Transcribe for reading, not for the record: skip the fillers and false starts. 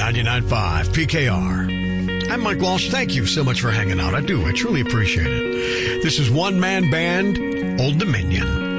99.5 PKR. I'm Mike Walsh. Thank you so much for hanging out. I truly appreciate it. This is one-man band, Old Dominion.